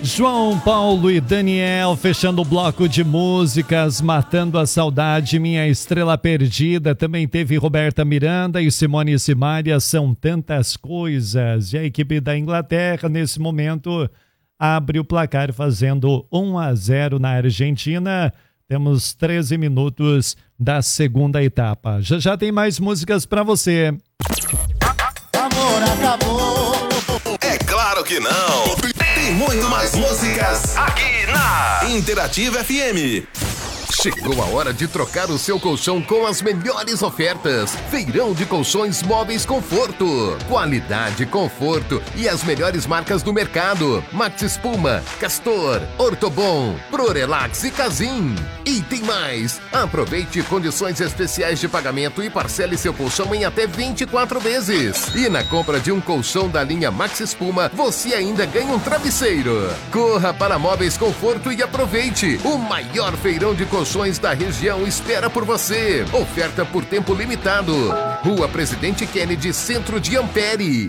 João Paulo e Daniel fechando o bloco de músicas, Matando a Saudade, Minha Estrela Perdida. Também teve Roberta Miranda e Simone e Simaria, São Tantas Coisas. E a equipe da Inglaterra, nesse momento, abre o placar fazendo 1-0 na Argentina. Temos 13 minutos da segunda etapa. Já tem mais músicas para você. Amor acabou. É claro que não. Tem muito mais músicas aqui na Interativa FM. Chegou a hora de trocar o seu colchão com as melhores ofertas. Feirão de Colchões Móveis Conforto. Qualidade, conforto e as melhores marcas do mercado. Max Espuma, Castor, Ortobon, Prorelax e Casim. E tem mais! Aproveite condições especiais de pagamento e parcele seu colchão em até 24 vezes. E na compra de um colchão da linha Max Espuma, você ainda ganha um travesseiro. Corra para Móveis Conforto e aproveite! O maior feirão de colchões da região espera por você. Oferta por tempo limitado. Rua Presidente Kennedy, Centro de Ampere.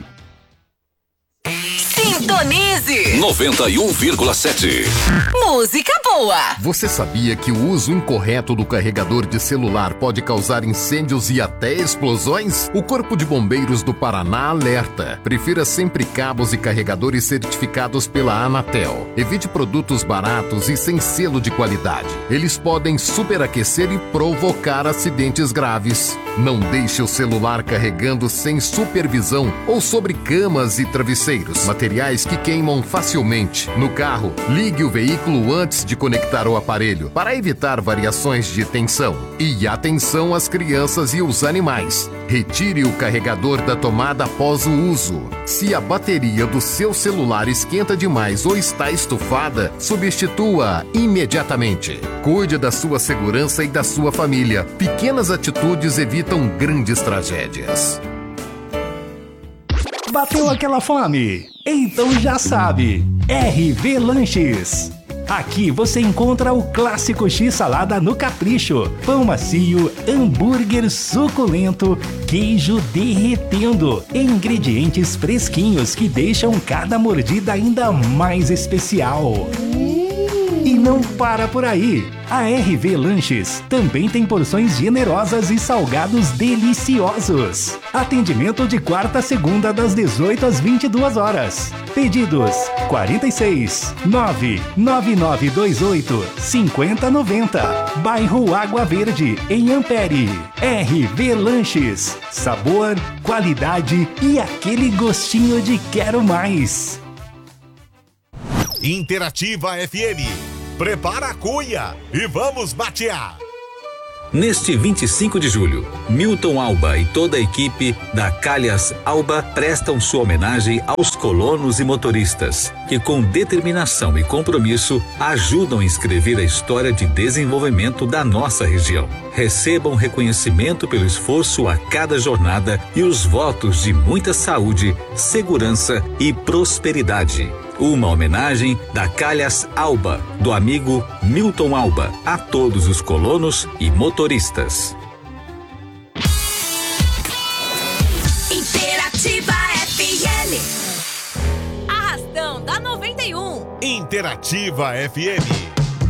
Sintonize 91,7. Música boa. Você sabia que o uso incorreto do carregador de celular pode causar incêndios e até explosões? O Corpo de Bombeiros do Paraná alerta. Prefira sempre cabos e carregadores certificados pela Anatel. Evite produtos baratos e sem selo de qualidade. Eles podem superaquecer e provocar acidentes graves. Não deixe o celular carregando sem supervisão ou sobre camas e travesseiros. Materiais que queimam facilmente. No carro, ligue o veículo antes de conectar o aparelho para evitar variações de tensão. E atenção às crianças e os animais. Retire o carregador da tomada após o uso. Se a bateria do seu celular esquenta demais ou está estufada, substitua imediatamente. Cuide da sua segurança e da sua família. Pequenas atitudes evitam grandes tragédias. Bateu aquela fome? Então já sabe, RV Lanches. Aqui você encontra o clássico X-salada no capricho, pão macio, hambúrguer suculento, queijo derretendo e ingredientes fresquinhos que deixam cada mordida ainda mais especial. E não para por aí. A RV Lanches também tem porções generosas e salgados deliciosos. Atendimento de quarta a segunda das 18 às 22 horas. Pedidos 46 99928 5090. Bairro Água Verde, em Ampere. RV Lanches. Sabor, qualidade e aquele gostinho de quero mais. Interativa FM. Prepara a cuia e vamos batear! Neste 25 de julho, Milton Alba e toda a equipe da Calhas Alba prestam sua homenagem aos colonos e motoristas, que com determinação e compromisso ajudam a escrever a história de desenvolvimento da nossa região. Recebam reconhecimento pelo esforço a cada jornada e os votos de muita saúde, segurança e prosperidade. Uma homenagem da Calhas Alba, do amigo Milton Alba, a todos os colonos e motoristas. Interativa FM. Arrastão da 91. Interativa FM.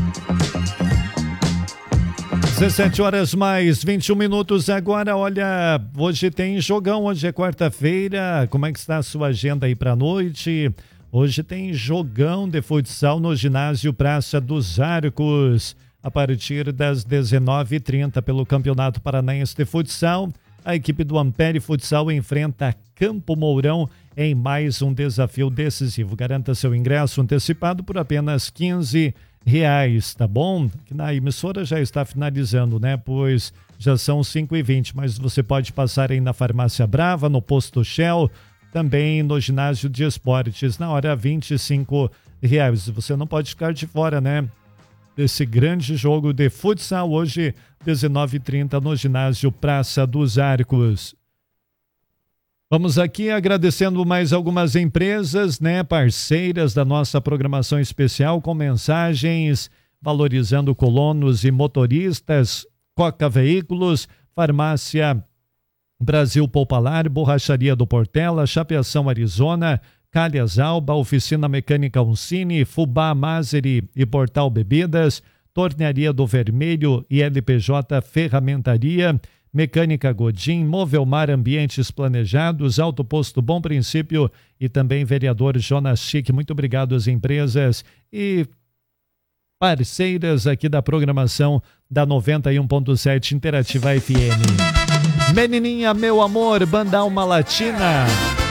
17 horas mais 21 minutos agora. Olha, hoje tem jogão, hoje é quarta-feira. Como é que está a sua agenda aí pra noite? Hoje tem jogão de futsal no ginásio Praça dos Arcos, a partir das 19h30 pelo Campeonato Paranaense de Futsal. A equipe do Ampere Futsal enfrenta Campo Mourão em mais um desafio decisivo. Garanta seu ingresso antecipado por apenas R$15, tá bom? Que na emissora já está finalizando, né? Pois já são 5h20, mas você pode passar aí na Farmácia Brava, no Posto Shell, também no ginásio de esportes, na hora R$25. Você não pode ficar de fora, né? Desse grande jogo de futsal hoje, 19h30, no ginásio Praça dos Arcos. Vamos aqui agradecendo mais algumas empresas, né? Parceiras da nossa programação especial, com mensagens valorizando colonos e motoristas. Coca Veículos, Farmácia Brasil Poupalar, Borracharia do Portela, Chapeação Arizona, Calhas Alba, Oficina Mecânica Uncine, Fubá, Mazeri e Portal Bebidas, Tornearia do Vermelho e LPJ Ferramentaria, Mecânica Godin, Movelmar Ambientes Planejados, Alto Posto Bom Princípio e também vereador Jonas Chic. Muito obrigado às empresas e parceiras aqui da programação da 91.7 Interativa FM. Menininha, meu amor, Banda Alma Latina.